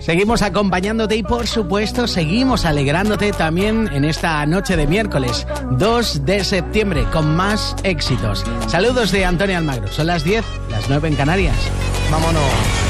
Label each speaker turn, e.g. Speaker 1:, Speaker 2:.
Speaker 1: Seguimos acompañándote y, por supuesto, seguimos alegrándote también en esta noche de miércoles 2 de septiembre con más éxitos. Saludos de Antonio Almagro. Son las 10, las 9 en Canarias.
Speaker 2: Vámonos.